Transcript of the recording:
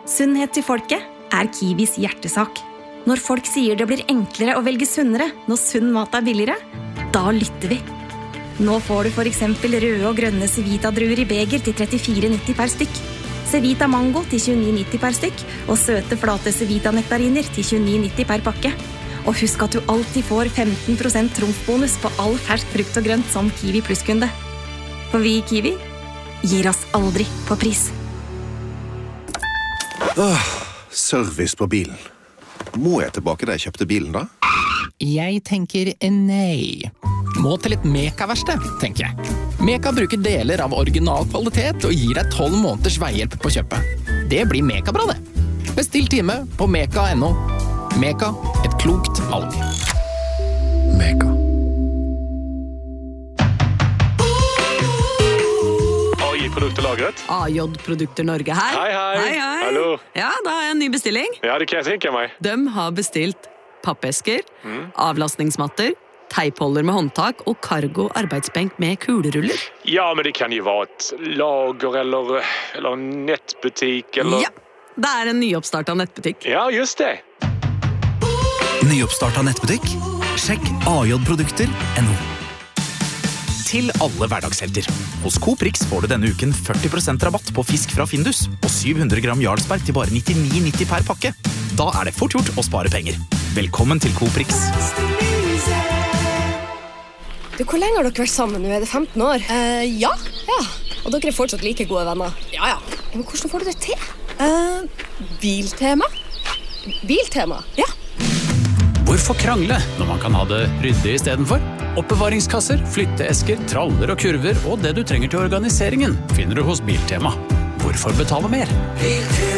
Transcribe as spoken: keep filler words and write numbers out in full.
Sunnhet til folket er Kiwis hjertesak. Når folk sier det blir enklere å velge sunnere når sunn mat er billigere, da lytter vi. Nå får du for eksempel røde og grønne Cevita-druer i beger til trettifire nitti per stykk. Cevita Mango til tjueni nitti per stykk, og søte flate Cevita-nektariner til tjueni nitti per pakke. Og husk at du alltid får femten prosent trumfbonus på all fersk frukt og grønt som Kiwi Plus-kunde. For vi i Kiwi gir oss aldri på pris. Åh, service på bilen. Må jeg tilbake da jeg kjøpte bilen da? Jeg tenker nei. Må til et Meka-verksted, tenker jeg. Meka bruker deler av original kvalitet og gir deg tolv måneders veihjelp på kjøpet. Det blir Meka-bra det. Bestill time på meka punktum no. Meka, et klokt valg. Meka. A J-produkterlagret. A J-produkter Norge her. Hei, hei. Hei, hei. Hallo. Ja, da har jeg en ny bestilling. Ja, det kan jeg tenke meg. De har bestilt pappesker, mm. avlastningsmatter, teipholder med håndtak og cargo arbeidsbenk med kuleruller. Ja, men det kan jo være et lager eller, eller en nettbutikk eller... Ja, det er en nyoppstartet nettbutikk. Ja, just det. Nyoppstartet nettbutikk? Sjekk a j produkter punktum no. Til alle hverdagshelter. Hos Coop Rix får du denne uken førti prosent rabatt på fisk fra Findus og syv hundre gram Jarlsberg til bare nittini nitti per pakke. Da er det fort gjort å spare penger. Velkommen til Coop Rix. Du, hvor lenge har dere vært sammen nå? Er det femten år? Uh, ja. Ja, og dere er fortsatt like gode venner? Ja, ja. Men hvordan får du det til? Uh, biltema. Biltema? Ja. Hvorfor krangle når man kan ha det ryddig i stedet for? Oppbevaringskasser, flytteesker, traller og kurver og det du trenger til organiseringen finner du hos Biltema. Hvorfor betale mer?